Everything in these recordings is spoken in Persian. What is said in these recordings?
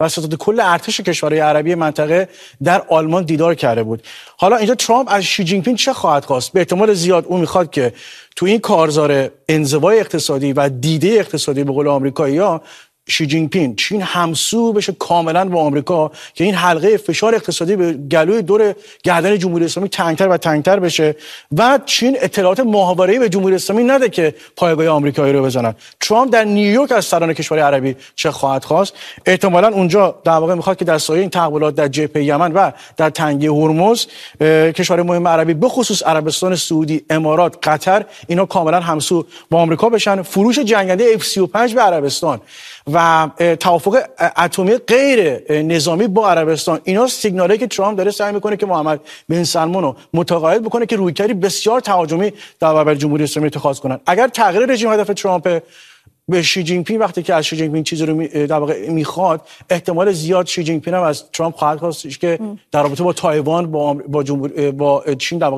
و ستاد کل ارتش کشورهای عربی منطقه در آلمان دیدار کرده بود. حالا اینجا ترامپ از شی جین پینگ چه خواهد خواست؟ به احتمال زیاد اون میخواد که تو این کارزار انزوای اقتصادی و دیده اقتصادی به قول آمریکایی‌ها شی جین پینگ چین همسو بشه کاملا با آمریکا که این حلقه فشار اقتصادی به گلوی دور گردن جمهوری اسلامی تنگتر و تنگتر بشه و چین اطلاعات ماهواره‌ای به جمهوری اسلامی نده که پایگاه آمریکایی رو بزنن. ترامپ در نیویورک از سران کشورهای عربی چه خواهد خواست؟ احتمالاً اونجا در واقع میخواد که در سایه این تحولات در جبهه یمن و در تنگه هرمز کشورهای مهم عربی به خصوص عربستان سعودی، امارات، قطر اینا کاملا همسو با آمریکا بشن. فروش جنگنده F-35 به عربستان و توافق اتمی غیر نظامی با عربستان، اینا سیگنالی که ترامپ داره سعی میکنه که محمد بن سلمان رو متقاعد بکنه که رویکردی بسیار تهاجمی در برابر جمهوری اسلامی اتخاذ کنن. اگر تغییر رژیم هدف ترامپ به شی جین پینگ، وقتی که از شی جین پینگ چیزی رو در واقع میخواد، احتمال زیاد شی جین پینگ هم از ترامپ خواهد خواست که در رابطه با تایوان با چین در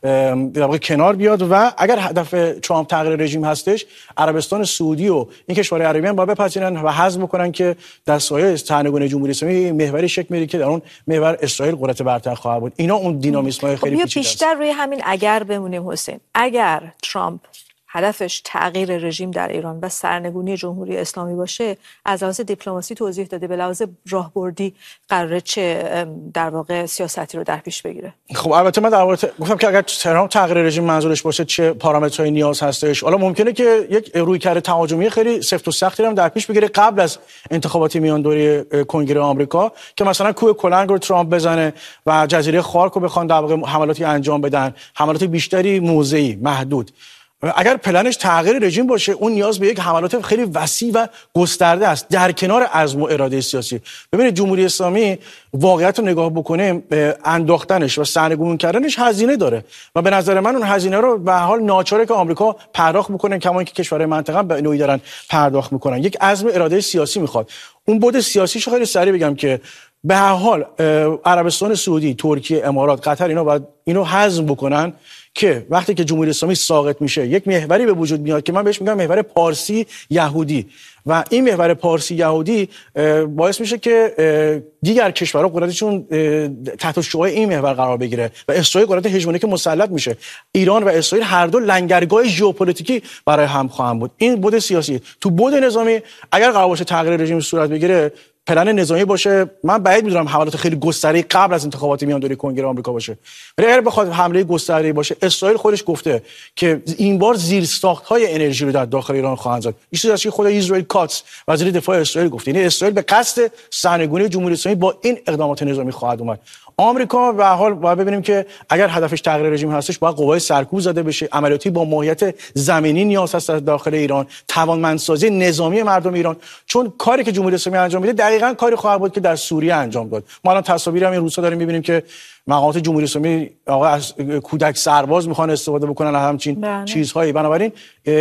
واقع کنار بیاد و اگر هدف ترامپ تغییر رژیم هستش، عربستان سعودی و این کشورهای عربی هم باید بپذیرن و حذف بکنن که در سایه سرنگونی جمهوری اسلامی محوری شکل میگیره که در اون محور اسرائیل قدرت برتر خواهد بود. اینا اون دینامیسم‌های خیلی پیچیده است. بیشتر روی همین اگر بمونیم حسین، اگر ترامپ هدفش تغییر رژیم در ایران و سرنگونی جمهوری اسلامی باشه، از لحاظ دیپلماسی توضیح داده، به لحاظ راهبردی قراره چه در واقع سیاستی رو در پیش بگیره؟ خب البته من در واقع گفتم که اگر ترامپ تغییر رژیم منظورش باشه چه پارامترهای نیاز هستش. حالا ممکنه که یک رویکرد تهاجمی خیلی سفت و سختی رو در پیش بگیره قبل از انتخابات میان دوره کنگره آمریکا که مثلا کوه کلنگ رو ترامپ بزنه و جزیره خارک رو بخوان در واقع حملاتی انجام بدن، حملات بیشتری موضعی محدود. اگر پلنش تغییر رژیم باشه، اون نیاز به یک حملات خیلی وسیع و گسترده است در کنار عزم و اراده سیاسی. ببینید جمهوری اسلامی واقعیت رو نگاه بکنیم، انداختنش و سرنگون کردنش هزینه داره و به نظر من اون هزینه رو به حال ناچاره که آمریکا پرداخت بکنه، کما اینکه کشورهای منطقه به نوعی دارن پرداخت میکنن. یک عزم اراده سیاسی میخواد. اون بود سیاسیش خیلی سریع بگم که به هر حال عربستان سعودی، ترکیه، امارات، قطر اینا باید اینو هضم بکنن که وقتی که جمهوری اسلامی ساقط میشه یک محوری به وجود میاد که من بهش میگم محور پارسی یهودی و این محور پارسی یهودی باعث میشه که دیگر کشورها قدرتشون تحت شعاع این محور قرار بگیره و اسرائیل قدرت هژمونیک مسلط میشه. ایران و اسرائیل هر دو لنگرگاه ژئوپلیتیکی برای هم خواهند بود. این بود سیاسی. تو بود نظامی اگر قرار باشه تغییر رژیم صورت بگیره، پلن نظامی باشه، من بعید میدونم حملات خیلی گسترده قبل از انتخابات میان دوره کنگره آمریکا باشه. ولی اگر بخواد حمله گسترده باشه، اسرائیل خودش گفته که این بار زیرساخت‌های انرژی رو در داخل ایران خواهند زد. این چیزی است که خود اسرائیل کاتس وزیر دفاع اسرائیل گفته. یعنی اسرائیل به قصد سرنگونی جمهوری اسلامی با این اقدامات نظامی خواهد اومد. آمریکا به هر حال باید ببینیم که اگر هدفش تغییر رژیم هستش، باید قوای سرکوب زده بشه، عملیاتی با ماهیت زمینی نیاز هست در داخل ایران، توانمندسازی نظامی مردم ایران، چون کاری که جمهوری اسلامی انجام میده دقیقاً کاری خواهد بود که در سوریه انجام داد. ما الان تصاویر هم این روزها داریم می‌بینیم که مقامات جمهوری اسلامی آقا از کودک سرباز میخوان استفاده بکنن همچین چیزهایی. بنابراین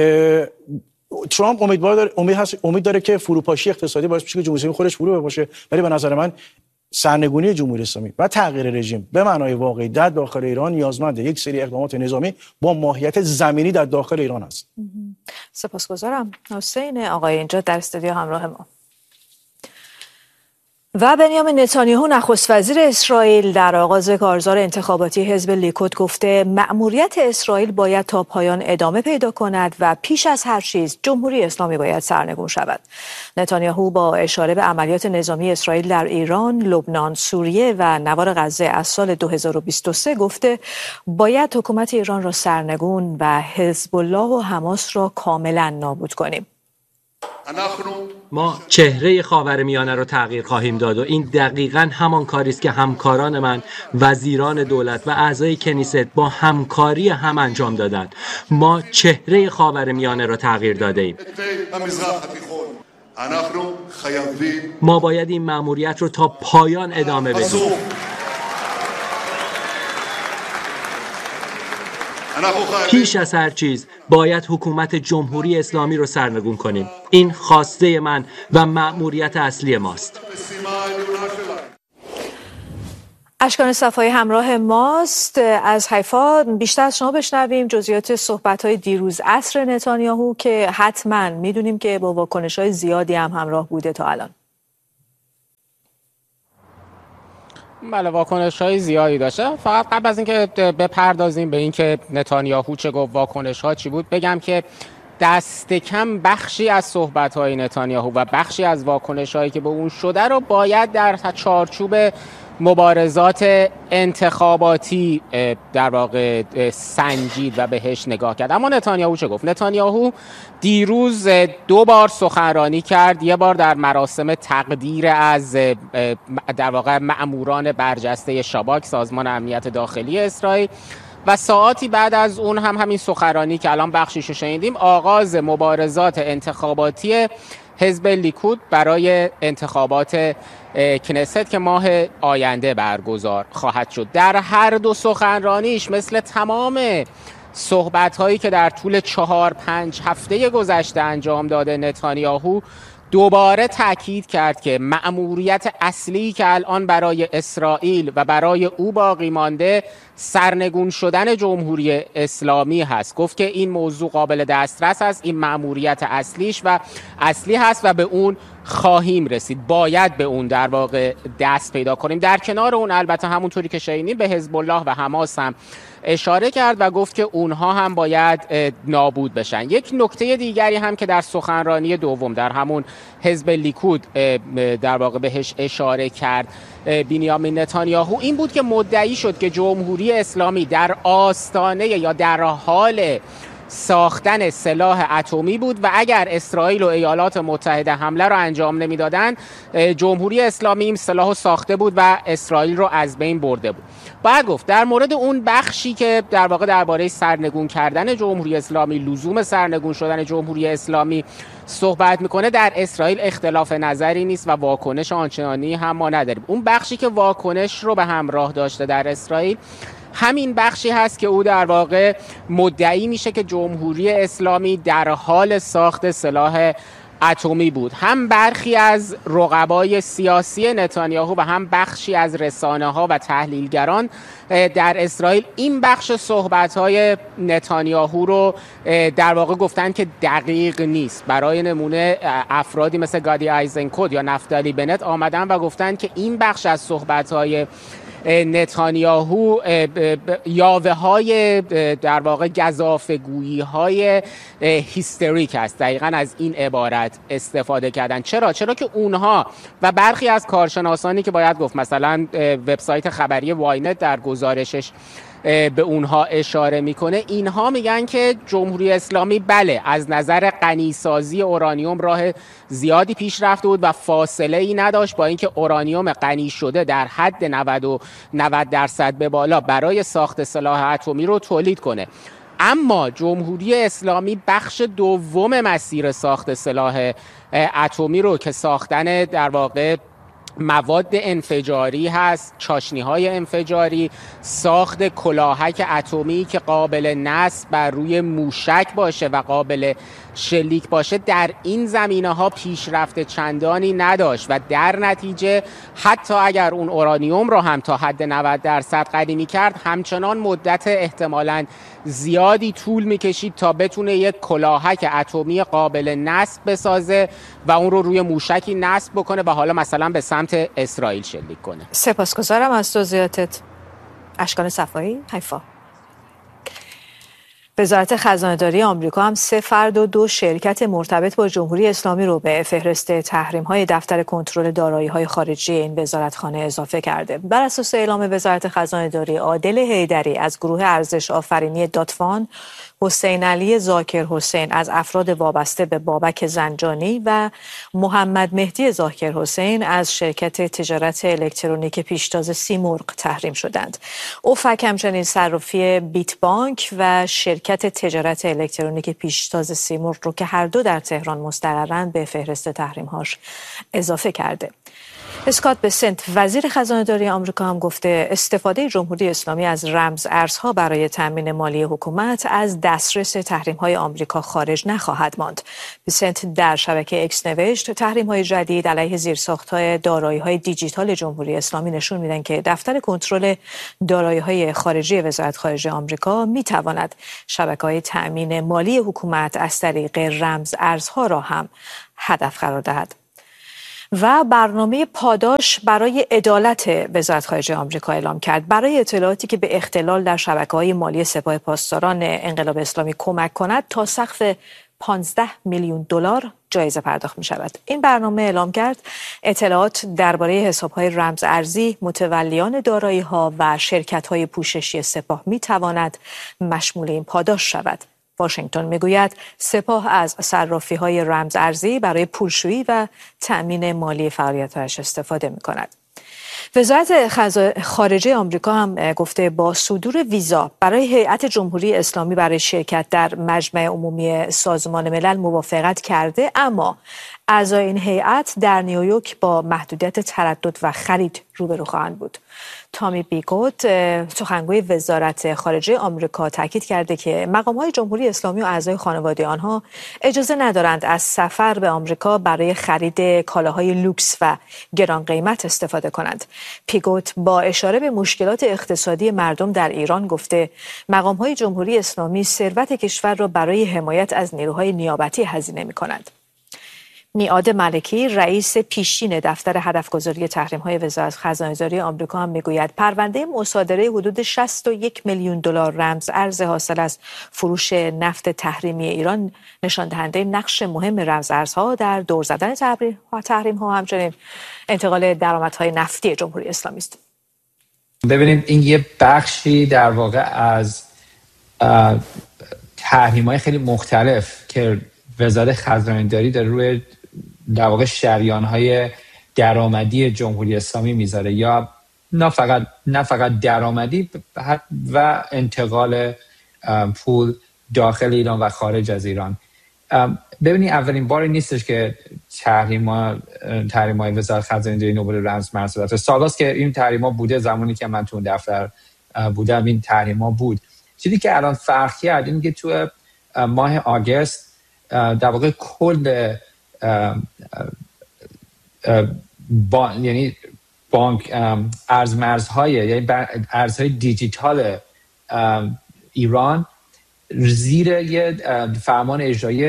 ترامپ امید داره که فروپاشی اقتصادی باعث بشه که جمهوری اسلامی خودش فرو بپاشه، ولی به نظر من سرنگونی جمهوری اسلامی و تغییر رژیم به معنای واقعی در داخل ایران نیازمند یک سری اقدامات نظامی با ماهیت زمینی در داخل ایران است. سپاسگزارم. حسین آقای اینجا در استودیو همراه ما. و بنیامین نتانیاهو نخست وزیر اسرائیل در آغاز کارزار انتخاباتی حزب لیکود گفته مأموریت اسرائیل باید تا پایان ادامه پیدا کند و پیش از هر چیز جمهوری اسلامی باید سرنگون شود. نتانیاهو با اشاره به عملیات نظامی اسرائیل در ایران، لبنان، سوریه و نوار غزه از سال 2023 گفته باید حکومت ایران را سرنگون و حزب الله و حماس را کاملا نابود کنیم. ما چهره خاورمیانه رو تغییر خواهیم داد و این دقیقاً همان کاری است که همکاران من، وزیران دولت و اعضای کنیست با همکاری هم انجام دادند. ما چهره خاورمیانه را تغییر داده ایم. ما باید این مأموریت رو تا پایان ادامه بدیم. پیش از هر چیز باید حکومت جمهوری اسلامی رو سرنگون کنیم. این خواسته من و مأموریت اصلی ماست. اشکان صفایی همراه ماست از حیفا. بیشتر از شما بشنویم جزئیات صحبت‌های دیروز عصر نتانیاهو که حتما میدونیم که با واکنش‌های زیادی هم همراه بوده تا الان. بله، واکنش‌های زیادی داشته. فقط قبل از اینکه بپردازیم به اینکه نتانیاهو چه گفت، واکنش‌ها چی بود، بگم که دست کم بخشی از صحبت‌های نتانیاهو و بخشی از واکنش‌هایی که به اون شده رو باید در چارچوب مبارزات انتخاباتی در واقع سنجید و بهش نگاه کرد. اما نتانیاهو چه گفت؟ نتانیاهو دیروز 2 بار سخنرانی کرد، یه بار در مراسم تقدیر از در واقع مأموران برجسته شاباک، سازمان امنیت داخلی اسرائیل، و ساعاتی بعد از اون هم همین سخنرانی که الان بخشیشو شنیدیم، آغاز مبارزات انتخاباتی حزب لیکود برای انتخابات کنست که ماه آینده برگزار خواهد شد. در هر دو سخنرانیش مثل تمام صحبت‌هایی که در طول 4-5 هفته گذشته انجام داده، نتانیاهو دوباره تاکید کرد که مأموریت اصلی که الان برای اسرائیل و برای او باقی مانده سرنگون شدن جمهوری اسلامی هست. گفت که این موضوع قابل دسترس است، این مأموریت اصلی هست و به اون خواهیم رسید، باید به اون در واقع دست پیدا کنیم. در کنار اون البته همونطوری که شنیدیم به حزب الله و حماس هم اشاره کرد و گفت که اونها هم باید نابود بشن. یک نکته دیگری هم که در سخنرانی دوم در همون حزب لیکود در واقع بهش اشاره کرد بنیامین نتانیاهو، این بود که مدعی شد که جمهوری اسلامی در آستانه یا در حال ساختن سلاح اتمی بود و اگر اسرائیل و ایالات متحده حمله رو انجام نمیدادن، جمهوری اسلامی این سلاح رو ساخته بود و اسرائیل رو از بین برده بود. بعد گفت در مورد اون بخشی که در واقع درباره سرنگون کردن جمهوری اسلامی، لزوم سرنگون شدن جمهوری اسلامی صحبت میکنه، در اسرائیل اختلاف نظری نیست و واکنش آنچنانی هم ما نداریم. اون بخشی که واکنش رو به همراه داشته در اسرائیل همین بخشی هست که او در واقع مدعی میشه که جمهوری اسلامی در حال ساخت سلاح اتمی بود. هم برخی از رقبای سیاسی نتانیاهو و هم بخشی از رسانه‌ها و تحلیلگران در اسرائیل این بخش صحبت‌های نتانیاهو رو در واقع گفتن که دقیق نیست. برای نمونه افرادی مثل گادی آیزنکوت یا نفتالی بنت آمدن و گفتن که این بخش از صحبت‌های نتانیاهو یاوه‌های در واقع گزافه‌گویی‌های هیستریک است. دقیقاً از این عبارت استفاده کردن. چرا که اونها و برخی از کارشناسانی که باید گفت مثلا وبسایت خبری واینت در گزارشش به اونها اشاره میکنه، اینها میگن که جمهوری اسلامی بله از نظر غنیسازی اورانیوم راه زیادی پیش رفته بود و فاصله ای نداشت با اینکه اورانیوم غنی شده در حد 90% به بالا برای ساخت سلاح اتمی رو تولید کنه. اما جمهوری اسلامی بخش دوم مسیر ساخت سلاح اتمی رو که ساختن در واقع مواد انفجاری هست، چاشنی‌های انفجاری، ساخت کلاهک اتمی که قابل نصب بر روی موشک باشه و قابل شلیک باشه، در این زمینه‌ها پیشرفت چندانی نداشت و در نتیجه حتی اگر اون اورانیوم رو هم تا حد 90% غنی می‌کرد، همچنان مدت احتمالاً زیادی طول می‌کشید تا بتونه یک کلاهک اتمی قابل نصب بسازه و اون رو روی موشکی نصب بکنه و حالا مثلا به سمت اسرائیل شلیک کنه. سپاسگزارم از توضیحاتت. اشکان صفایی، حیفا. وزارت خزانه‌داری آمریکا هم 3 فرد و 2 شرکت مرتبط با جمهوری اسلامی رو به فهرست تحریم‌های دفتر کنترل دارایی‌های خارجی این وزارتخانه اضافه کرده. بر اساس اعلام وزارت خزانه‌داری، عادل حیدری از گروه ارزش آفرینی داتفان، حسین علی ذاکر حسین از افراد وابسته به بابک زنجانی و محمد مهدی ذاکر حسین از شرکت تجارت الکترونیک پیشتاز سیمرغ تحریم شدند. اوفک همچنین صرافی بیت بانک و شرکت تجارت الکترونیک پیشتاز سیمرغ رو که هر دو در تهران مستقرند به فهرست تحریم‌هاش اضافه کرده. اسکات بسنت وزیر خزانه‌داری آمریکا هم گفته استفاده جمهوری اسلامی از رمز ارزها برای تامین مالی حکومت از دسترس تحریم‌های آمریکا خارج نخواهد ماند. بسنت در شبکه اکس نوشت تحریم‌های جدید علیه زیرساخت‌های دارایی‌های دیجیتال جمهوری اسلامی نشون میدن که دفتر کنترل دارایی‌های خارجی وزارت خارجه آمریکا میتواند شبکه‌های تأمین مالی حکومت از طریق رمز ارزها را هم هدف قرار دهد. و برنامه پاداش برای عدالت وزارت خارجه آمریکا اعلام کرد برای اطلاعاتی که به اختلال در شبکه‌های مالی سپاه پاسداران انقلاب اسلامی کمک کند تا سقف 15 میلیون دلار جایزه پرداخت می شود. این برنامه اعلام کرد اطلاعات درباره حساب‌های رمز ارزی، متولیان دارایی‌ها و شرکت‌های پوششی سپاه می تواند مشمول این پاداش شود. واشنگتن میگوید سپاه از صرافی‌های رمز ارزی برای پولشویی و تأمین مالی فعالیت‌هایش استفاده می‌کند. وزارت خارجه آمریکا هم گفته با صدور ویزا برای هیئت جمهوری اسلامی برای شرکت در مجمع عمومی سازمان ملل موافقت کرده، اما اعضای این هیئت در نیویورک با محدودیت تردد و خرید روبرو خواهند بود. تامی بیگوت سخنگوی وزارت خارجه آمریکا تاکید کرده که مقام‌های جمهوری اسلامی و اعضای خانواده آنها اجازه ندارند از سفر به آمریکا برای خرید کالاهای لوکس و گران قیمت استفاده کنند. پیگوت با اشاره به مشکلات اقتصادی مردم در ایران گفته مقام‌های جمهوری اسلامی ثروت کشور را برای حمایت از نیروهای نیابتی هزینه می‌کنند. میعاد ملکی رئیس پیشین دفتر هدفگذاری تحریم‌های وزارت خزانه‌داری آمریکا هم میگوید پرونده مصادره حدود 61 میلیون دلار رمز ارز حاصل از فروش نفت تحریمی ایران نشان دهنده نقش مهم رمز ارزها در دور زدن تحریم‌ها و همچنین انتقال درآمدهای نفتی جمهوری اسلامی است. ببینید این یه بخشی در واقع از تحریم‌های خیلی مختلف که وزارت خزانه‌داری در روی در واقع شریان‌های درآمدی جمهوری اسلامی میذاره، یا نه فقط درآمدی و انتقال پول داخل ایران و خارج از ایران. ببینید اولین باری نیستش که تحریم‌های وزارت خزانه‌داری نوبل رمز مرز سالاست که این تحریم‌ها بوده. زمانی که من تو دفتر بودم این تحریم‌ها بود. چیزی که الان فرق کرد اینه که تو ماه آگوست در واقع کل یعنی بانک ارزمرزهای یعنی ارزهای دیجیتال ایران زیر یه فرمان اجرایی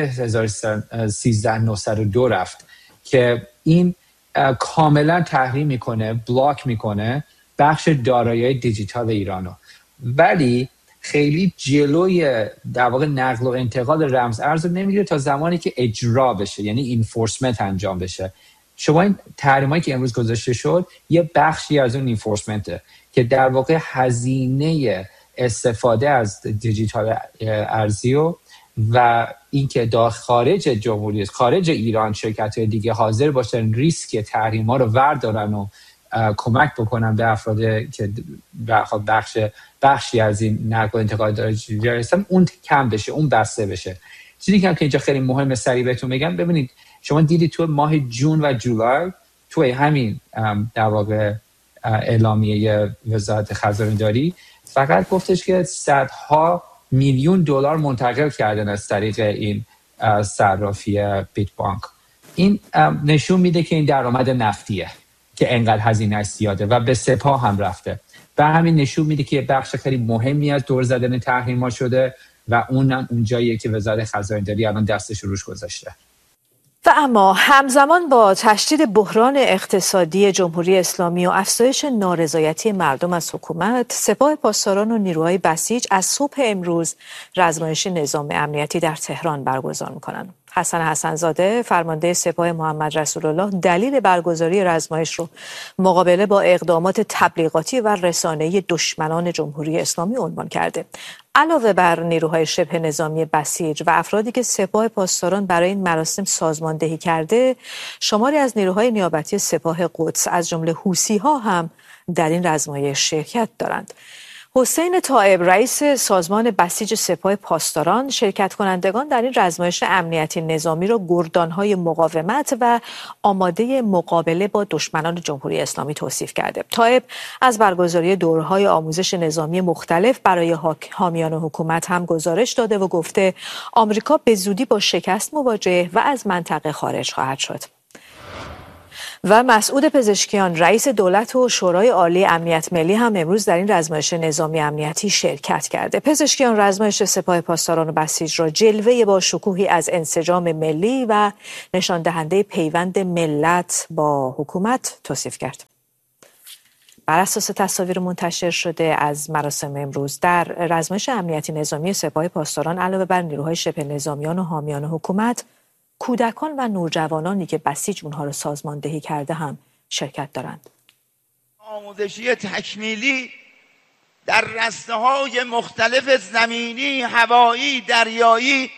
13902 رفت که این کاملا تحریم میکنه، بلاک میکنه بخش دارایی دیجیتال ایرانو، ولی خیلی جلوی در واقع نقل و انتقال رمز ارز رو نمیگیره تا زمانی که اجرا بشه، یعنی انفورسمنت انجام بشه. شما این تحریمایی که امروز گذاشته شد یه بخشی از اون انفورسمنته که در واقع هزینه استفاده از دیجیتال ارزی و اینکه خارج جمهوری خارج ایران شرکت‌های دیگه حاضر باشن ریسک تحریم‌ها رو وردارن و کمک بکنن به افرادی که بخشی از این نقل و انتقال دارایی هستن، اون کم بشه، اون بسته بشه. چیزی که اینجا خیلی مهمه سریع بهتون بگم، ببینید شما دیدید تو ماه جون و جولای توی همین در واقع اعلامیه وزارت خزانه‌داری فقط گفتش که صدها میلیون دلار منتقل کردن از طریق این صرافی بیت بانک. این نشون میده که این درآمد نفتیه که انقدر هزینه‌اش زیاده و به سپاه هم رفته و همین نشون میده که بخش خیلی مهمی از دور زدن تحریم‌ها شده و اونم اون جاییه که وزارت خزانه‌داری الان دستش روش گذاشته. و اما همزمان با تشدید بحران اقتصادی جمهوری اسلامی و افزایش نارضایتی مردم از حکومت، سپاه پاسداران و نیروهای بسیج از صبح امروز رزمایش نظام امنیتی در تهران برگزار می‌کنند. حسن حسن‌زاده فرمانده سپاه محمد رسول الله دلیل برگزاری رزمایش رو مقابله با اقدامات تبلیغاتی و رسانه‌ای دشمنان جمهوری اسلامی عنوان کرده. علاوه بر نیروهای شبه نظامی بسیج و افرادی که سپاه پاسداران برای این مراسم سازماندهی کرده، شماری از نیروهای نیابتی سپاه قدس از جمله حوثی‌ها هم در این رزمایش شرکت دارند. حسین طائب رئیس سازمان بسیج سپاه پاسداران شرکت کنندگان در این رزمایش امنیتی نظامی را گردان‌های مقاومت و آماده مقابله با دشمنان جمهوری اسلامی توصیف کرده. طائب از برگزاری دوره‌های آموزش نظامی مختلف برای حامیان حکومت هم گزارش داده و گفته آمریکا به زودی با شکست مواجه و از منطقه خارج خواهد شد. و مسعود پزشکیان رئیس دولت و شورای عالی امنیت ملی هم امروز در این رزمایش نظامی امنیتی شرکت کرده. پزشکیان رزمایش سپاه پاسداران و بسیج را جلوه با شکوهی از انسجام ملی و نشان دهنده پیوند ملت با حکومت توصیف کرد. بر اساس تصاویر منتشر شده از مراسم امروز در رزمایش امنیتی نظامی سپاه پاسداران علاوه بر نیروهای شبه نظامیان و حامیان حکومت، کودکان و نوجوانانی که بسیج اونها رو سازماندهی کرده هم شرکت دارند. آموزشی تکمیلی در رسته‌های مختلف زمینی، هوایی، دریایی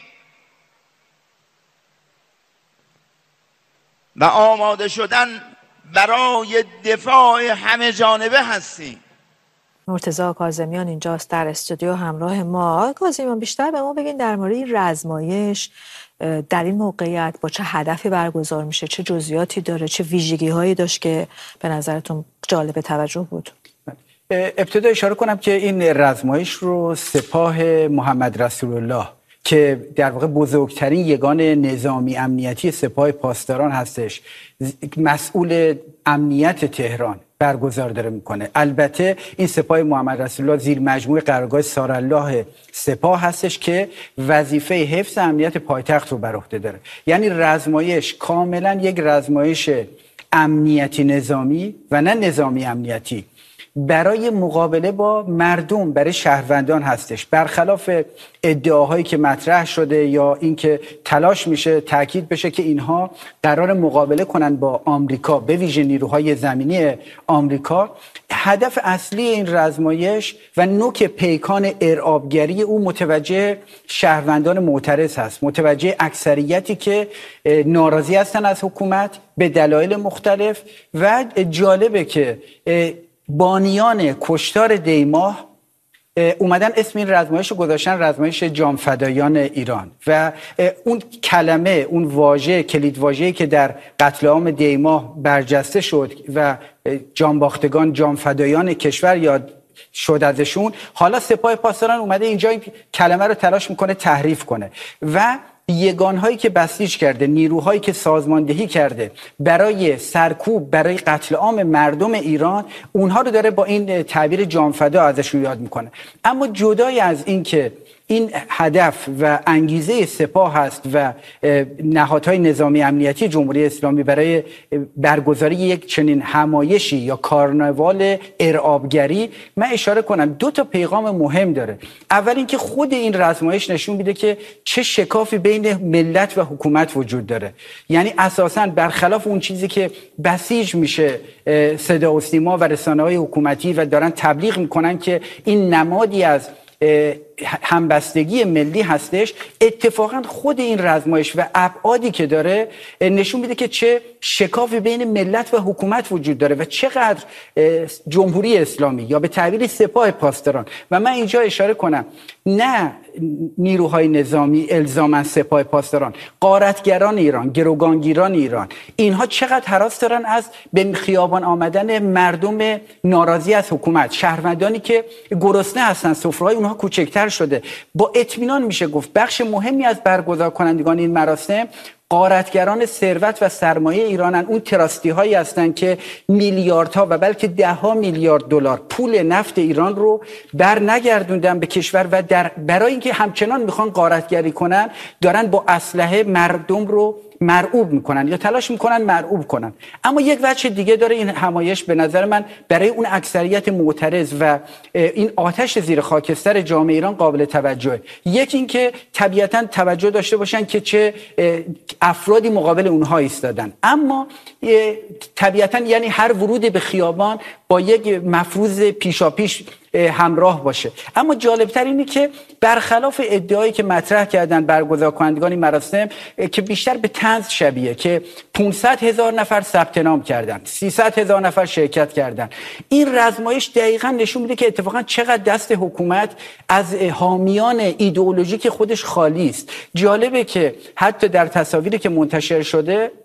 و آماده شدن برای دفاع همه جانبه هستیم. مرتضی کاظمیان اینجاست در استودیو همراه ما. کاظمیان بیشتر به ما بگین در مورد این رزمایش در این موقعیت با چه هدفی برگزار میشه، چه جزئیاتی داره، چه ویژگی هایی داشت که به نظرتون جالب توجه بود؟ ابتدا اشاره کنم که این رزمایش رو سپاه محمد رسول الله که در واقع بزرگترین یگان نظامی امنیتی سپاه پاسداران هستش، مسئول امنیت تهران برگزار داره میکنه. البته این سپاه محمد رسول الله زیر مجموعه قرارگاه سارالله سپاه هستش که وظیفه حفظ امنیت پایتخت رو بر عهده داره. یعنی رزمایش کاملا یک رزمایش امنیتی نظامی و نه نظامی امنیتی برای مقابله با مردم، برای شهروندان هستش. برخلاف ادعاهایی که مطرح شده یا اینکه تلاش میشه تاکید بشه که اینها قرار مقابله کنن با آمریکا، به ویژه نیروهای زمینی آمریکا، هدف اصلی این رزمایش و نوک پیکان ارعابگری او متوجه شهروندان معترض هست، متوجه اکثریتی که ناراضی هستن از حکومت به دلایل مختلف. و جالبه که بانیان کشتار دیماه اومدن اسم این رزمایش رو گذاشتن رزمایش جانفدایان ایران و اون کلمه، اون واژه، کلید واژه‌ای که در قتل عام دیماه برجسته شد و جانباختگان، جانفدایان کشور یاد شد ازشون، حالا سپاه پاسداران اومده اینجا این کلمه رو تلاش میکنه تحریف کنه و یگانهایی که بسیج کرده، نیروهایی که سازماندهی کرده برای سرکوب، برای قتل عام مردم ایران، اونها رو داره با این تعبیر جانفدا ازشون یاد میکنه. اما جدای از این که این هدف و انگیزه سپاه هست و نهادهای نظامی امنیتی جمهوری اسلامی برای برگزاری یک چنین همایشی یا کارناوال ارعابگری، من اشاره کنم دو تا پیغام مهم داره. اول اینکه خود این رزمایش نشون میده که چه شکافی بین ملت و حکومت وجود داره. یعنی اساساً برخلاف اون چیزی که بسیج میشه صدا و سیما و رسانه‌های حکومتی و دارن تبلیغ میکنن که این نمادی از همبستگی ملی هستش، اتفاقا خود این رزمایش و ابعادی که داره نشون میده که چه شکافی بین ملت و حکومت وجود داره و چقدر جمهوری اسلامی یا به تعبیر سپاه پاسداران، و من اینجا اشاره کنم نه نیروهای نظامی الزاما سپاه پاسداران، غارتگران ایران، گروگانگیران ایران، اینها چقدر هراس دارن از به خیابان آمدن مردم ناراضی از حکومت، شهروندانی که گرسنه هستن، سفره‌های اونها کوچکتر شده. با اطمینان میشه گفت بخش مهمی از برگزار کنندگان این مراسم غارتگران ثروت و سرمایه ایرانن. اون تراستی هایی هستن که میلیاردها و بلکه ده‌ها میلیارد دلار پول نفت ایران رو بر نگردوندن به کشور و برای اینکه همچنان میخوان غارتگری کنن دارن با اسلحه مردم رو مرعوب میکنن یا تلاش میکنن مرعوب کنن. اما یک وجه دیگه داره این همایش به نظر من برای اون اکثریت معترض و این آتش زیر خاکستر جامعه ایران قابل توجهه. یکی این که طبیعتاً توجه داشته باشن که چه افرادی مقابل اونها ایستادن، اما طبیعتاً یعنی هر ورود به خیابان با یک مفروض پیشاپیش همراه باشه. اما جالبتر اینه که برخلاف ادعایی که مطرح کردن برگزار کنندگان این مراسم که بیشتر به طنز شبیه که 500,000 نفر ثبت نام کردن، 300,000 نفر شرکت کردن، این رزمایش دقیقاً نشون میده که اتفاقاً چقدر دست حکومت از حامیان ایدئولوژیک خودش خالی است. جالبه که حتی در تصاویری که منتشر شده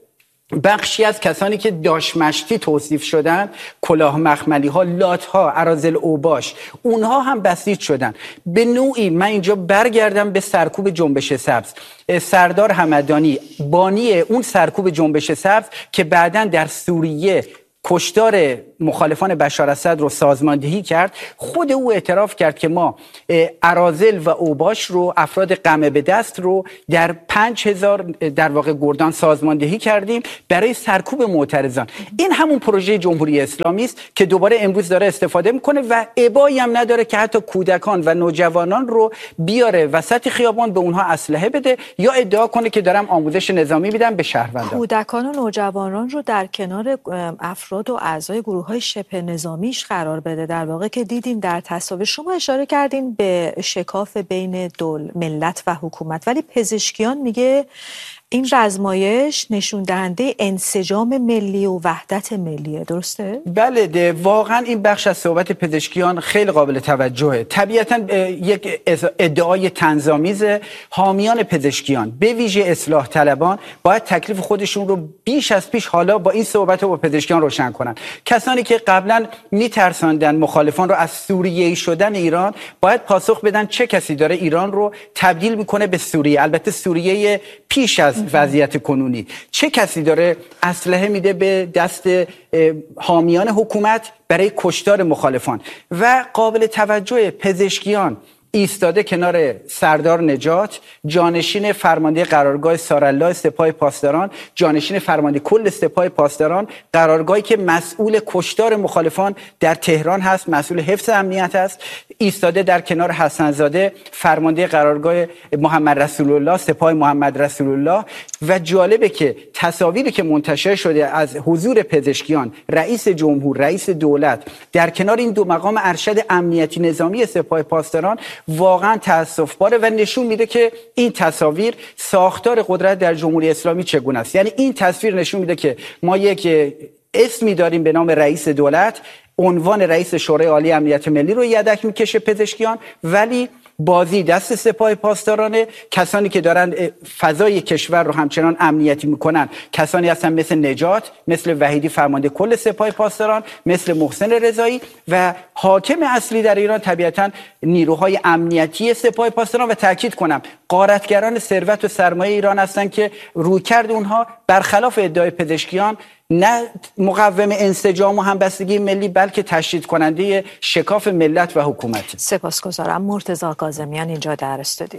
بخشی از کسانی که داشمشتی توصیف شدن، کلاه مخملی ها، لات ها، اراذل اوباش، اونها هم بسیج شدن. به نوعی من اینجا برگردم به سرکوب جنبش سبز. سردار همدانی بانی اون سرکوب جنبش سبز که بعداً در سوریه کشتار مخالفان بشار اسد رو سازماندهی کرد، خود او اعتراف کرد که ما اراذل و اوباش رو، افراد قمع به دست رو در 5000 در واقع گردان سازماندهی کردیم برای سرکوب معترضان. این همون پروژه جمهوری اسلامی است که دوباره امروز داره استفاده میکنه و ابایی هم نداره که حتی کودکان و نوجوانان رو بیاره وسط خیابان به اونها اسلحه بده یا ادعا کنه که دارم آموزش نظامی میدم به شهروندان. کودکان و نوجوانان رو در کنار افراد و اعضای گروه‌های شبه نظامیش قرار بده، در واقع که دیدیم در تصاویر. شما اشاره کردین به شکاف بین ملت و حکومت، ولی پزشکیان میگه این رزمایش نشون دهنده انسجام ملی و وحدت ملیه، درسته؟ بله، واقعا این بخش از صحبت پزشکیان خیلی قابل توجهه. طبیعتا یک ادعای طنزآمیز. حامیان پزشکیان به ویژه اصلاح طلبان باید تکلیف خودشون رو بیش از پیش حالا با این صحبت با پزشکیان روشن کنن. کسانی که قبلا میترساندن مخالفان رو از سوریه‌ای شدن ایران، باید پاسخ بدن چه کسی داره ایران رو تبدیل میکنه به سوریه، البته سوریه پیش از وضعیت کنونی. چه کسی داره اسلحه میده به دست حامیان حکومت برای کشتار مخالفان؟ و قابل توجه پزشکیان ایستاده کنار سردار نجات، جانشین فرمانده قرارگاه سارالله سپاه پاسداران، جانشین فرمانده کل سپاه پاسداران، قرارگاهی که مسئول کشتار مخالفان در تهران هست، مسئول حفظ امنیت است. ایستاده در کنار حسنزاده، فرمانده قرارگاه محمد رسول الله سپاه محمد رسول الله. و جالبه که تصاویری که منتشر شده از حضور پزشکیان، رئیس جمهور، رئیس دولت در کنار این دو مقام ارشد امنیتی نظامی سپاه پاسداران واقعا تأسف‌باره و نشون میده که این تصاویر ساختار قدرت در جمهوری اسلامی چگونه است. یعنی این تصویر نشون میده که ما یک اسمی داریم به نام رئیس دولت، عنوان رئیس شورای عالی امنیت ملی رو یدک میکشه پزشکیان، ولی بازی دست سپاه پاسدارانه. کسانی که دارن فضای کشور رو همچنان امنیتی میکنن کسانی هستن مثل نجات، مثل وحیدی فرمانده کل سپاه پاسداران، مثل محسن رضایی. و حاکم اصلی در ایران طبیعتا نیروهای امنیتی سپاه پاسداران و تاکید کنم غارتگران ثروت و سرمایه ایران هستن که رویکرد اونها برخلاف ادعای پزشکیان نه مقوم انسجام و همبستگی ملی بلکه تشدید کننده شکاف ملت و حکومت. سپاسگزارم. مرتضی کاظمیان اینجا در استودیو.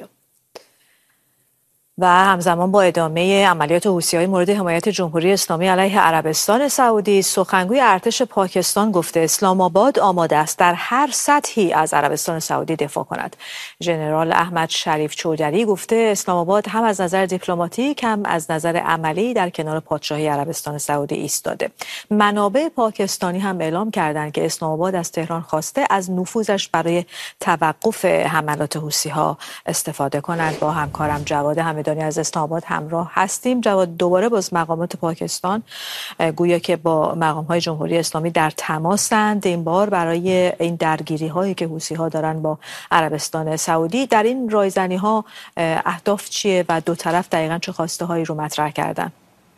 و همزمان با ادامه عملیات حوثی‌های مورد حمایت جمهوری اسلامی علیه عربستان سعودی، سخنگوی ارتش پاکستان گفته اسلام آباد آماده است در هر سطحی از عربستان سعودی دفاع کند. ژنرال احمد شریف چودری گفته اسلام آباد هم از نظر دیپلماتیک هم از نظر عملی در کنار پادشاهی عربستان سعودی ایستاده. منابع پاکستانی هم اعلام کردند که اسلام آباد از تهران خواسته از نفوذش برای توقف حملات حوثی‌ها استفاده کنند. با همکارم جواد همدانی از اسلام آباد همراه هستیم. جواد، دوباره باز مقامات پاکستان گویا که با مقام‌های جمهوری اسلامی در تماسند، این بار برای این درگیری‌هایی که حوثی‌ها دارن با عربستان سعودی. در این رایزنی‌ها اهداف چیه و دو طرف دقیقاً چه خواسته‌هایی رو مطرح کردن؟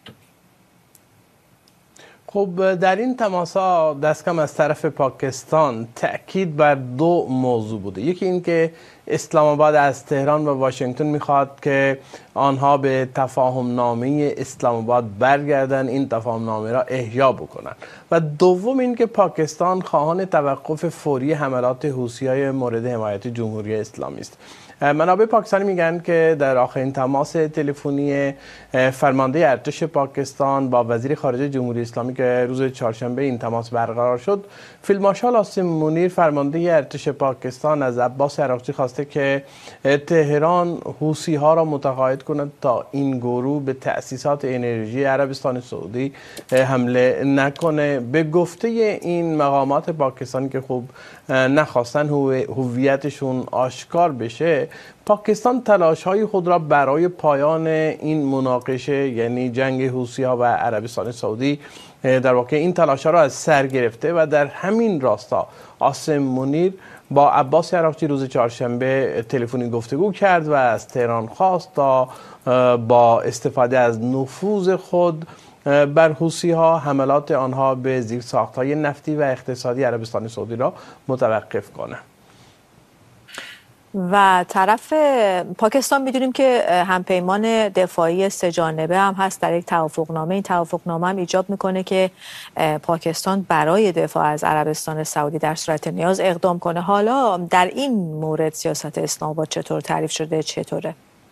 خب در این تماس‌ها دست کم از طرف پاکستان تأکید بر دو موضوع بوده. یکی این که اسلام آباد از تهران و واشنگتن میخواد که آنها به تفاهم نامه اسلام آباد برگردن، این تفاهم نامه را احیا بکنن. و دوم این که پاکستان خواهان توقف فوری حملات حوثی‌های مورد حمایت جمهوری اسلامی است. منابع پاکستانی میگن که در آخرین تماس تلفنی فرمانده ارتش پاکستان با وزیر خارجه جمهوری اسلامی که روز چهارشنبه این تماس برقرار شد، فیلد مارشال عاصم منیر فرمانده ارتش پاکستان از عباس عراقچی خواسته که تهران حوثی‌ها را متقاعد کند تا این گروه به تأسیسات انرژی عربستان سعودی حمله نکنه. به گفته این مقامات پاکستانی که خوب نخواستن هویتشون آشکار بشه، پاکستان تلاش‌های خود را برای پایان این مناقشه یعنی جنگ حوثی‌ها و عربستان سعودی در واقع این تلاش‌ها را از سر گرفته و در همین راستا عاصم منیر با عباس عراقچی روز چهارشنبه تلفنی گفتگو کرد و از تهران خواست تا با استفاده از نفوذ خود بر حوثی ها حملات آنها به زیرساخت‌های نفتی و اقتصادی عربستان سعودی را متوقف کنه. و طرف پاکستان میدونیم که همپیمان دفاعی سه‌جانبه هم هست در یک توافقنامه. این توافقنامه هم ایجاب میکنه که پاکستان برای دفاع از عربستان سعودی در صورت نیاز اقدام کنه. حالا در این مورد سیاست اسلام آباد چطور تعریف شده، چطوره؟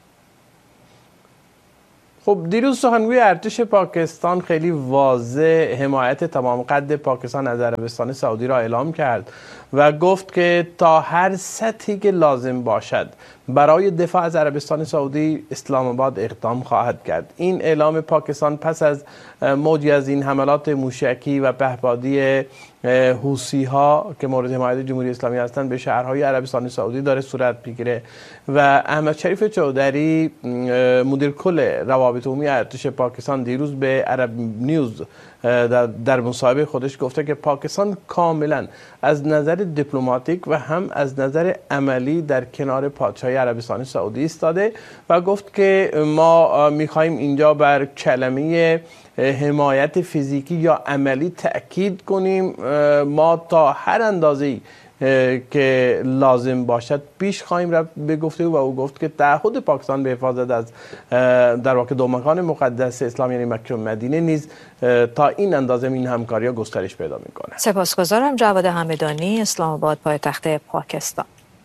خب دیروز سخنگوی ارتش پاکستان خیلی واضح حمایت تمام قد پاکستان از عربستان سعودی را اعلام کرد و گفت که تا هر سطحی که لازم باشد برای دفاع از عربستان سعودی اسلام آباد اقدام خواهد کرد. این اعلام پاکستان پس از موجی از این حملات موشکی و پهپادی حوثی ها که مورد حمایت جمهوری اسلامی هستند به شهرهای عربستان سعودی داره صورت میگیره و احمد شریف چودری مدیر کل روابط عمومی ارتش پاکستان دیروز به عرب نیوز در مصاحبه خودش گفته که پاکستان کاملا از نظر دیپلماتیک و هم از نظر عملی در کنار پادشاهی عربستان سعودی ایستاده و گفت که ما میخواهیم اینجا بر کلمه حمایت فیزیکی یا عملی تأکید کنیم. ما تا هر اندازه‌ای که لازم باشد پیش خواهیم رفت به گفته و او گفت که تعهد پاکستان به حفاظت از در واقع دو مکان مقدس اسلام یعنی مکه و مدینه نیز تا این اندازه این همکاری‌ها گسترش پیدا می‌کنه. سپاسگزارم. جواد همدانی، اسلام آباد، پایتخت پاکستان.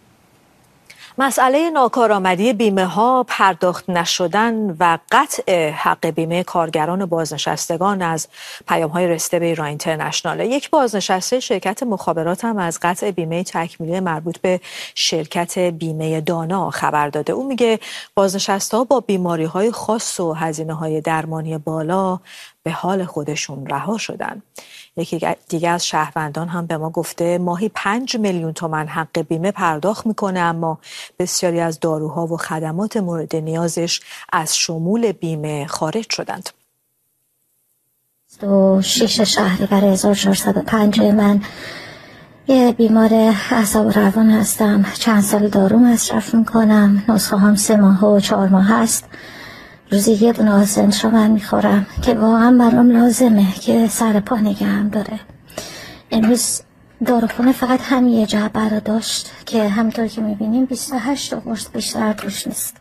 مسئله ناکارآمدی بیمه ها، پرداخت نشدن و قطع حق بیمه کارگران و بازنشستگان از پیام های رسیده به ایران اینترنشنال. یک بازنشسته شرکت مخابرات هم از قطع بیمه تکمیلی مربوط به شرکت بیمه دانا خبر داده. او میگه بازنشسته ها با بیماری های خاص و هزینه های درمانی بالا به حال خودشون رها شدن. یکی دیگه از شهروندان هم به ما گفته ماهی 5 میلیون تومان حق بیمه پرداخت میکنه اما بسیاری از داروها و خدمات مورد نیازش از شمول بیمه خارج شدند. 6 شهریور 1405 من یه بیمار اعصاب و روان هستم. چند سال دارو مصرف میکنم. نسخه هم 3 ماه و 4 ماه هست. روزی یه دونه آسنترامن میخورم که واقعا برام لازمه که سر پا نگهم داره. امروز داروخونه فقط همین یه جعبه رو داشت که همطور که میبینیم 28 قرص بیشتر توش نیست.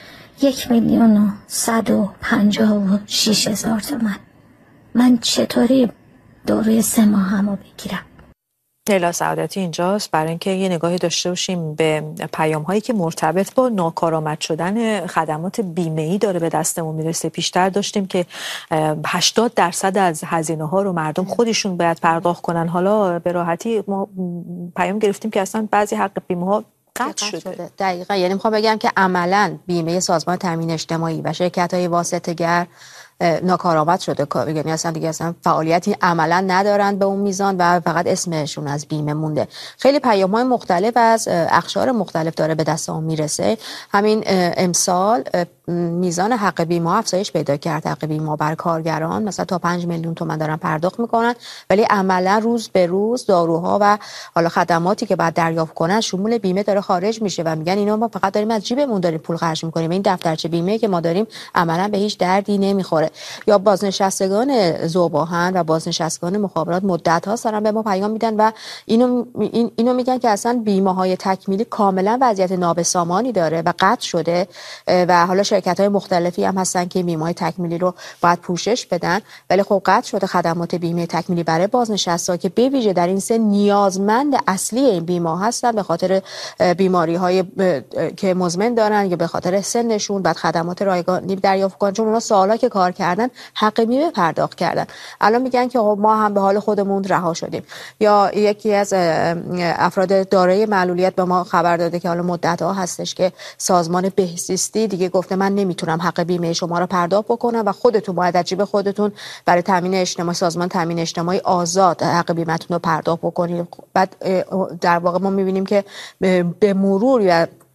1,156,000 تومان. من چطوری داروی 3 ماه همو بگیرم؟ لیلا سعادتی اینجاست برای اینکه یه نگاهی داشته باشیم به پیام هایی که مرتبط با ناکارآمد شدن خدمات بیمه‌ای داره به دستمون میرسه. پیشتر داشتیم که 80% از هزینه ها رو مردم خودشون باید پرداخت کنن. حالا به راحتی ما پیام گرفتیم که اصلا بعضی حق بیمه ها قطع شده. دقیقاً، یعنی میخوام بگم که عملاً بیمه سازمان تامین اجتماعی و شرکت‌های واسطه‌گر ناکارآمد شده، یعنی اصلا دیگه فعالیتی عملا ندارند به اون میزان و فقط اسمشون از بیمه مونده. خیلی پیام‌های مختلف از اقشار مختلف داره به دستمون میرسه. همین امسال میزان حق بیمه افزایش پیدا کرد. حق بیمه بر کارگران مثلا تا 5 میلیون تومان دارن پرداخت میکنن ولی عملا روز به روز داروها و حالا خدماتی که بعد دریافت کنن شمول بیمه داره خارج میشه و میگن اینا ما فقط داریم از جیبمون داریم پول خرج میکنیم. این دفترچه بیمه که ما داریم عملا به هیچ دردی نمیخوره. یا بازنشستگان ذوب‌آهن و بازنشستگان مخابرات مدت‌ها دارن به ما پیام میدن و اینو میگن که اصلا بیمه‌های تکمیلی کاملا وضعیت نابسامانی داره و قطع شده و حالا شرکت‌های مختلفی هم هستن که بیمه‌های تکمیلی رو باید پوشش بدن ولی خب قطع شده خدمات بیمه تکمیلی برای بازنشسته‌ها که به ویژه در این سن نیازمند اصلی این بیمه هستن به خاطر بیماری‌های که مزمن دارن یا به خاطر سنشون بعد خدمات رایگانی دریافت کنن چون اونا سالا که کار کردن حق بیمه پرداخت کردن. الان میگن که ما هم به حال خودمون رها شدیم. یا یکی از افراد دارای معلولیت به ما خبر داده که حالا مدت‌ها هستش که سازمان بهزیستی دیگه گفته من نمیتونم حق بیمه شما رو پرداخت بکنم و خودتون باید از جیب خودتون برای تامین اجتماعی سازمان تامین اجتماعی آزاد حق بیمه‌تون رو پرداخت بکنید. بعد در واقع ما میبینیم که به مرور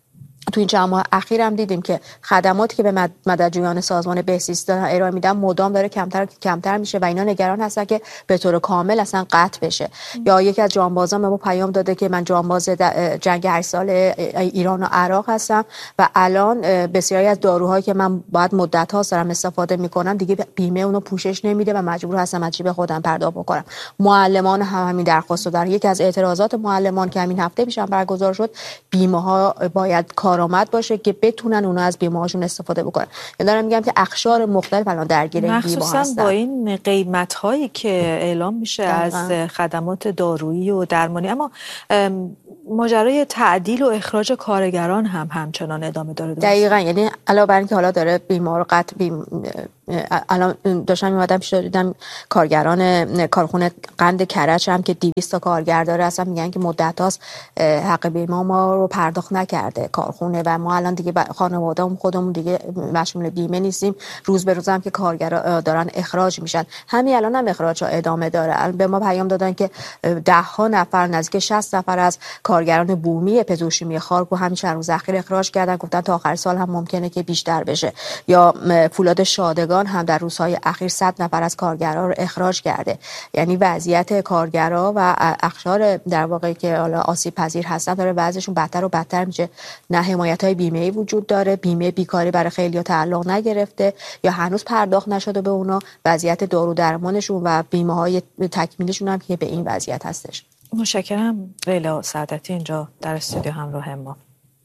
تو این چند ماه اخیر هم دیدیم که خدماتی که به مددجویان سازمان بهزیستی دارن ارائه میدن مدام داره کمتر میشه و اینا نگران هستن که به طور کامل اصلا قطع بشه. یا یکی از جانبازان به ما پیام داده که من جانباز جنگ 8 سال ایران و عراق هستم و الان بسیاری از داروهایی که من باید مدت ها دارم استفاده میکنم دیگه بیمه اونو پوشش نمیده و مجبور هستم از جیب خودم پرداخت بکنم. معلمان هم همین درخواستو دارن. یکی از اعتراضات معلمان که همین هفته پیشم برگزار شد، بیمه ها باید کارآمد باشه که بتونن اونا از بیمه هاشون استفاده بکنن. یعنی دارم میگم که اقشار مختلف الان درگیر این بیمه هستن. مخصوصا با این قیمت هایی که اعلام میشه از خدمات دارویی و درمانی. اما ماجرای تعدیل و اخراج کارگران هم همچنان ادامه داره. دقیقاً. یعنی علاوه بر اینکه حالا داره بیمه رو الان داشتم میمدم پیش دیدم کارگران کارخونه قند کرج هم که 200 تا کارگر داره اصلا میگن که مدت هاست حق بیمه ما رو پرداخت نکرده کارخونه و ما الان دیگه خانواده‌مون خودمون دیگه مشمول بیمه نیستیم. روز به روز هم که کارگرا دارن اخراج میشن. همین الان هم اخراج‌ها ادامه داره. به ما پیام دادن که 10 نفر نزدیک 60 نفر از کارگران بومی پتروشیمی خارگو همین چند روز اخیر اخراج کردن. گفتن تا آخر سال هم ممکنه که بیشتر بشه. یا فولاد شادگان هم در روزهای اخیر 100 نفر از کارگرا رو اخراج کرده. یعنی وضعیت کارگرا و اقشار در واقع که حالا آسیب پذیر هستن داره وضعشون بدتر و بدتر میشه. نه حمایت‌های بیمه‌ای وجود داره، بیمه بیکاری برای خیلی‌ها تعلق نگرفته یا هنوز پرداخت نشده به اونا، وضعیت دارو درمانشون و بیمه‌های تکمیلیشون هم که به این وضعیت هستش. متشکرم. لیلا سعادتی اینجا در استودیو همراه ما.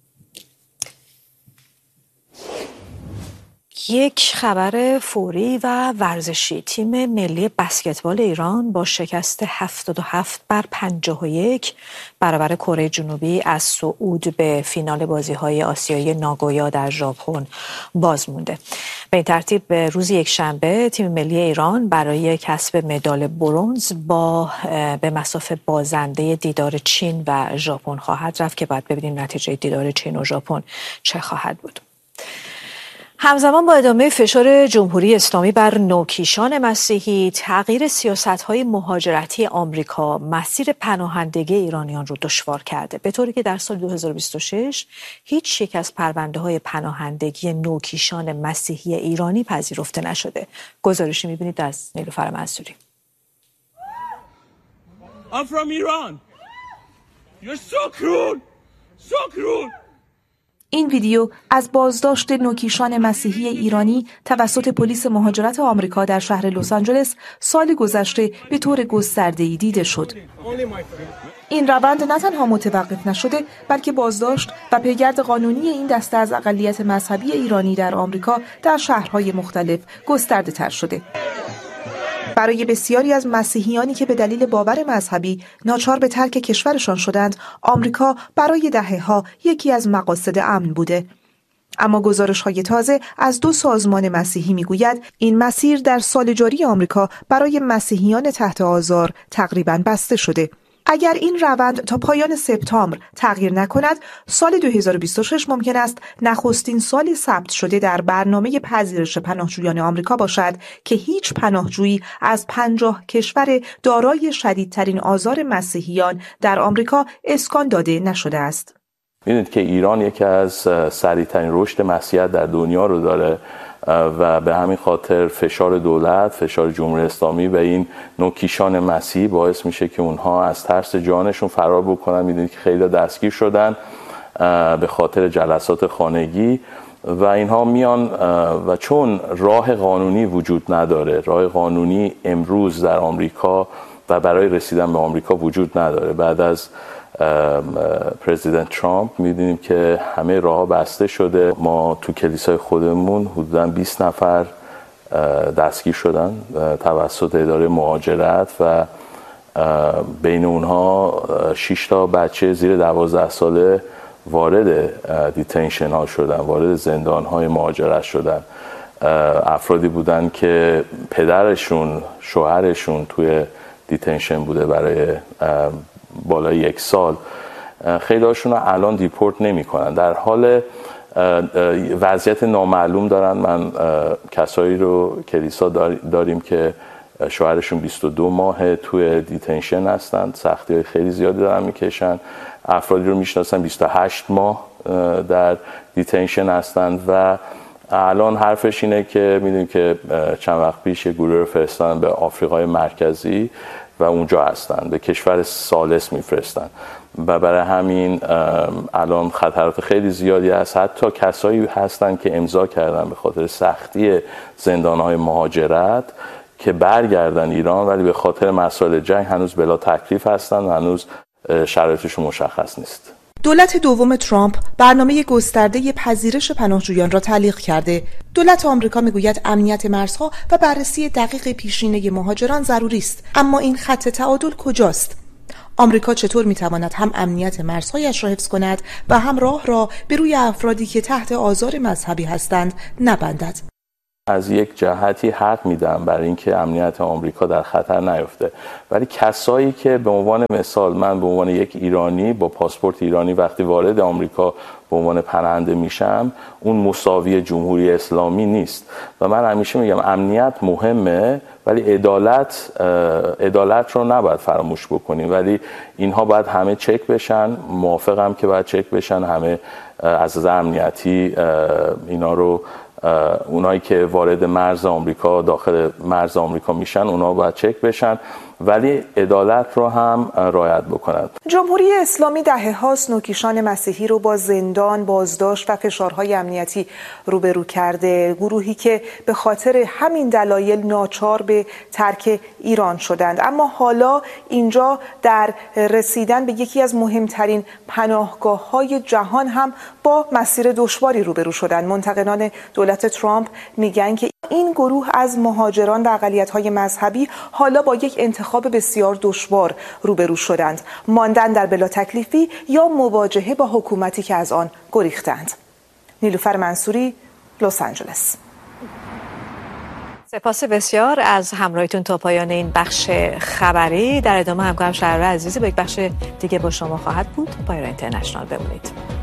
یک خبر فوری و ورزشی. تیم ملی بسکتبال ایران با شکست 77-51 برابر کره جنوبی از صعود به فینال بازی‌های آسیایی ناگویا در ژاپن باز مونده. به این ترتیب به روز یکشنبه تیم ملی ایران برای کسب مدال برنز به مصاف بازنده دیدار چین و ژاپن خواهد رفت که باید ببینیم نتیجه دیدار چین و ژاپن چه خواهد بود. همزمان با ادامه فشار جمهوری اسلامی بر نوکیشان مسیحی، تغییر سیاست‌های مهاجرتی آمریکا مسیر پناهندگی ایرانیان رو دشوار کرده، به طوری که در سال 2026 هیچ یک از پرونده‌های پناهندگی نوکیشان مسیحی ایرانی پذیرفته نشده. گزارشی می‌بینید از نیلوفر منصوری. I'm from Iran. You're so cruel. So cruel. این ویدیو از بازداشت نوکیشان مسیحی ایرانی توسط پلیس مهاجرت آمریکا در شهر لس آنجلس سال گذشته به طور گسترده‌ای دیده شد. این روند نه تنها متوقف نشده بلکه بازداشت و پیگرد قانونی این دسته از اقلیت مذهبی ایرانی در آمریکا در شهرهای مختلف گسترده تر شده. برای بسیاری از مسیحیانی که به دلیل باور مذهبی ناچار به ترک کشورشان شدند، آمریکا برای دهه‌ها یکی از مقاصد امن بوده. اما گزارش‌های تازه از 2 سازمان مسیحی می‌گوید این مسیر در سال جاری آمریکا برای مسیحیان تحت آزار تقریباً بسته شده. اگر این روند تا پایان سپتامبر تغییر نکند، سال 2026 ممکن است نخستین سال ثبت شده در برنامه پذیرش پناهجویان آمریکا باشد که هیچ پناهجویی از 50 کشور دارای شدیدترین آزار مسیحیان در آمریکا اسکان داده نشده است. می‌دونید که ایران یکی از سریع‌ترین رشد مسیحیت در دنیا رو داره و به همین خاطر فشار دولت، فشار جمهوری اسلامی و این نوکیشان مسیحی باعث میشه که اونها از ترس جانشون فرار بکنن. میدونید که خیلی دستگیر شدن به خاطر جلسات خانگی و اینها میان و چون راه قانونی وجود نداره، راه قانونی امروز در آمریکا و برای رسیدن به آمریکا وجود نداره. بعد از پرزیدنت ترامپ می‌بینیم که همه راه‌ها بسته شده. ما تو کلیسای خودمون حدوداً 20 نفر دستگیر شدن توسط اداره مهاجرت و بین اونها 6 تا بچه زیر 12 ساله وارد دیتنشن ها شدن، وارد زندان های مهاجرت شدن. افرادی بودن که پدرشون، شوهرشون توی دیتنشن بوده برای بالای 1 سال. خیلی هاشون رو الان دیپورت نمی کنن، در حال وضعیت نامعلوم دارن. من کسایی رو کلیسا داریم که شوهرشون 22 ماه توی دیتنشن هستن، سختی های خیلی زیادی دارن میکشن افرادی رو میشناسم 28 ماه در دیتنشن هستند و الان حرفش اینه که میدونیم که چند وقت پیش یه گروه رو فرستادن به آفریقای مرکزی و اونجا هستن، به کشور ثالث میفرستن و برای همین الان خطرات خیلی زیادی هست. حتی کسایی هستن که امضا کردن به خاطر سختی زندانهای مهاجرت که برگردن ایران، ولی به خاطر مسائل جنگ هنوز بلا تکلیف هستن و هنوز شرایطشون مشخص نیست. دولت دوم ترامپ برنامه گسترده پذیرش پناهجویان را تعلیق کرده. دولت آمریکا میگوید امنیت مرزها و بررسی دقیق پیشینه مهاجران ضروری است، اما این خط تعادل کجاست؟ آمریکا چطور میتواند هم امنیت مرزهایش را حفظ کند و هم راه را به روی افرادی که تحت آزار مذهبی هستند نبندد؟ از یک جهتی حق میدم برای اینکه امنیت آمریکا در خطر نیفته، ولی کسایی که به عنوان مثال من به عنوان یک ایرانی با پاسپورت ایرانی وقتی وارد آمریکا به عنوان پناهنده میشم، اون مساوی جمهوری اسلامی نیست. و من همیشه میگم امنیت مهمه ولی عدالت رو نباید فراموش بکنیم، ولی اینها باید همه چک بشن. موافقم که باید چک بشن همه از نظر امنیتی اینا رو. اونایی که وارد مرز آمریکا داخل مرز آمریکا میشن اونا باید چک بشن، ولی عدالت رو هم رعایت بکنند. جمهوری اسلامی دهه‌هاست نوکیشان مسیحی رو با زندان، بازداشت و فشارهای امنیتی روبرو کرده، گروهی که به خاطر همین دلایل ناچار به ترک ایران شدند. اما حالا اینجا در رسیدن به یکی از مهمترین پناهگاه‌های جهان هم با مسیر دشواری روبرو شدند. منتقدان دولت ترامپ میگن که این گروه از مهاجران و اقلیت‌های مذهبی حالا با یک انتخاب بسیار دشوار روبرو شدند: ماندن در بلا تکلیفی یا مواجهه با حکومتی که از آن گریختند. نیلوفر منصوری، لس آنجلس. سپاس بسیار از همراهیتون تا پایان این بخش خبری. در ادامه همکارم شهرام عزیزی با یک بخش دیگه با شما خواهد بود. با ایران اینترنشنال بمونید.